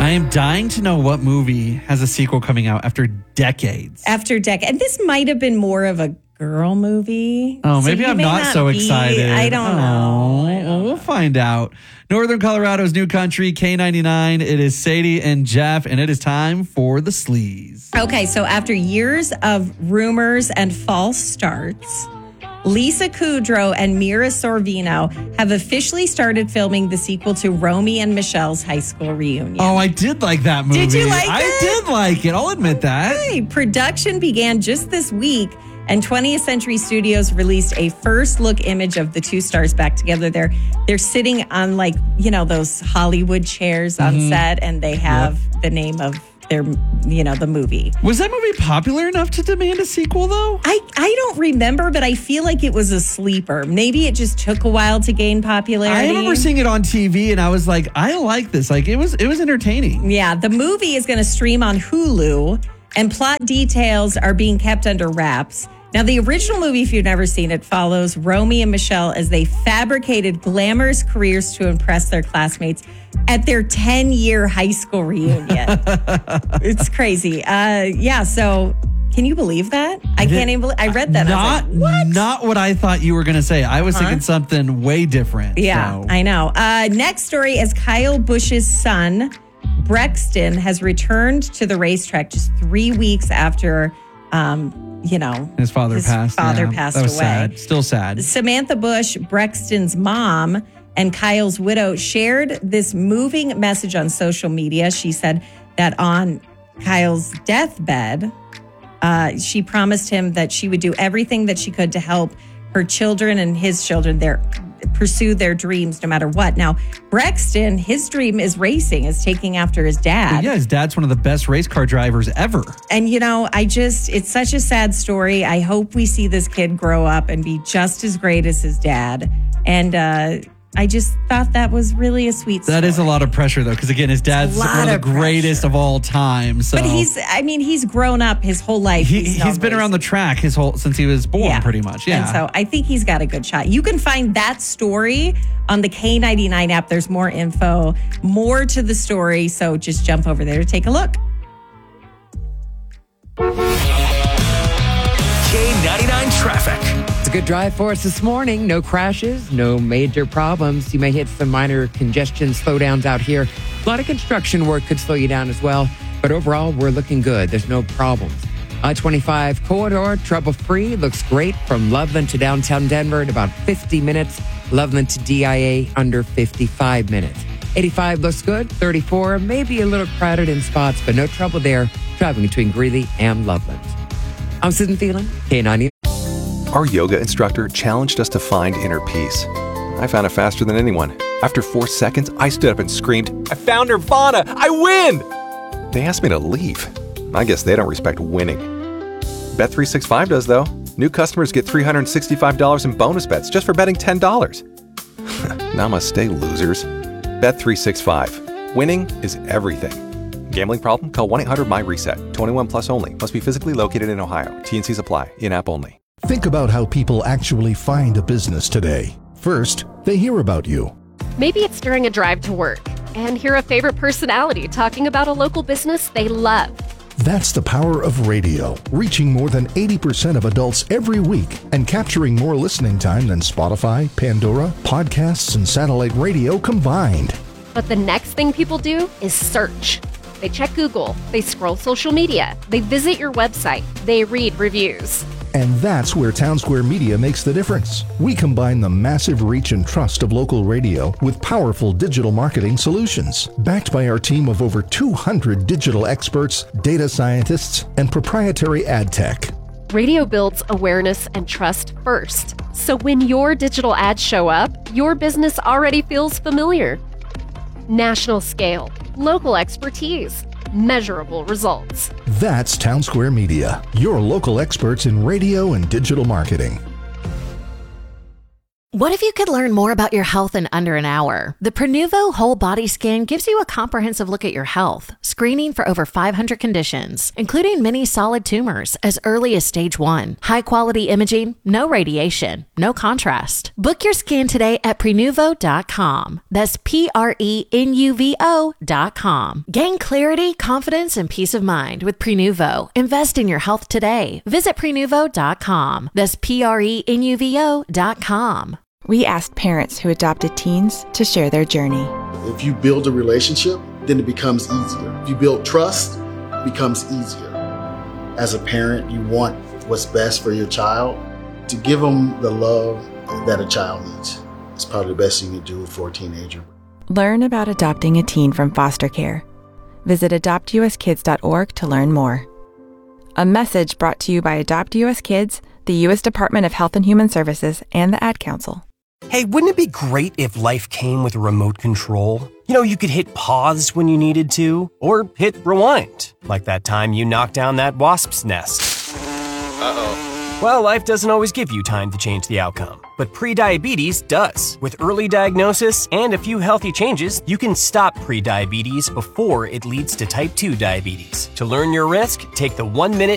I am dying to know what movie has a sequel coming out after decades. And this might have been more of a girl movie. Oh, maybe I'm not so excited. I don't know. Well, we'll find out. Northern Colorado's new country, K99. It is Sadie and Jeff, and it is time for the sleaze. Okay, so after years of rumors and false starts, Lisa Kudrow and Mira Sorvino have officially started filming the sequel to Romy and Michelle's high school reunion. Oh, I did like that movie. Did you like it? I did like it. I'll admit that. Hey, production began just this week, and 20th Century Studios released a first look image of the two stars back together. They're sitting on those Hollywood chairs on set, and they have the name of the movie. Was that movie popular enough to demand a sequel, though? I don't remember, but I feel like it was a sleeper. Maybe it just took a while to gain popularity. I remember seeing it on TV, and I was like, I like this. Like, it was entertaining. Yeah, the movie is going to stream on Hulu, and plot details are being kept under wraps. Now, the original movie, if you've never seen it, follows Romy and Michelle as they fabricated glamorous careers to impress their classmates at their 10-year high school reunion. It's crazy. So can you believe that? I can't even believe I read that. Not what I thought you were going to say. I was thinking something way different. Yeah, so. I know. Next story is Kyle Busch's son, Brexton, has returned to the racetrack just 3 weeks after his father passed. Passed that was away. Sad. Still sad. Samantha Busch, Brexton's mom, and Kyle's widow shared this moving message on social media. She said that on Kyle's deathbed, she promised him that she would do everything that she could to help her children and his children pursue their dreams no matter what. Now, Brexton, his dream is racing, is taking after his dad. Yeah, his dad's one of the best race car drivers ever. And, it's such a sad story. I hope we see this kid grow up and be just as great as his dad. And I just thought that was really a sweet story. That is a lot of pressure, though, because, again, his dad's one of the greatest of all time. So. But he's grown up his whole life. He's been around the track since he was born, pretty much. Yeah. And so I think he's got a good shot. You can find that story on the K99 app. There's more info, more to the story. So just jump over there to take a look. K99 traffic. It's a good drive for us this morning. No crashes, no major problems. You may hit some minor congestion slowdowns out here. A lot of construction work could slow you down as well. But overall, we're looking good. There's no problems. I-25 corridor, trouble-free. Looks great from Loveland to downtown Denver in about 50 minutes. Loveland to DIA under 55 minutes. 85 looks good. 34, maybe a little crowded in spots, but no trouble there. Driving between Greeley and Loveland. I'm Susan Thielen, K90. Our yoga instructor challenged us to find inner peace. I found it faster than anyone. After 4 seconds, I stood up and screamed, "I found Nirvana! I win!" They asked me to leave. I guess they don't respect winning. Bet365 does, though. New customers get $365 in bonus bets just for betting $10. Namaste, losers. Bet365. Winning is everything. Gambling problem? Call 1-800-MY-RESET. 21 plus only. Must be physically located in Ohio. T&Cs apply. In-app only. Think about how people actually find a business today. First, they hear about you. Maybe it's during a drive to work and hear a favorite personality talking about a local business they love. That's the power of radio, reaching more than 80% of adults every week and capturing more listening time than Spotify, Pandora, podcasts, and satellite radio combined. But the next thing people do is search. They check Google, they scroll social media, they visit your website, they read reviews. And that's where Townsquare Media makes the difference. We combine the massive reach and trust of local radio with powerful digital marketing solutions. Backed by our team of over 200 digital experts, data scientists, and proprietary ad tech. Radio builds awareness and trust first. So when your digital ads show up, your business already feels familiar. National scale, local expertise, measurable results. That's Townsquare Media, your local experts in radio and digital marketing. What if you could learn more about your health in under an hour? The Prenuvo Whole Body Scan gives you a comprehensive look at your health, screening for over 500 conditions, including many solid tumors as early as stage 1. High-quality imaging, no radiation, no contrast. Book your scan today at Prenuvo.com. That's Prenuvo.com. Gain clarity, confidence, and peace of mind with Prenuvo. Invest in your health today. Visit Prenuvo.com. That's Prenuvo.com. We asked parents who adopted teens to share their journey. If you build a relationship, then it becomes easier. If you build trust, it becomes easier. As a parent, you want what's best for your child. To give them the love that a child needs. It's probably the best thing you can do for a teenager. Learn about adopting a teen from foster care. Visit adoptuskids.org to learn more. A message brought to you by Adopt US Kids, the U.S. Department of Health and Human Services, and the Ad Council. Hey, wouldn't it be great if life came with a remote control? You know, you could hit pause when you needed to, or hit rewind, like that time you knocked down that wasp's nest. Uh-oh. Well, life doesn't always give you time to change the outcome, but prediabetes does. With early diagnosis and a few healthy changes, you can stop prediabetes before it leads to type 2 diabetes. To learn your risk, take the 1-minute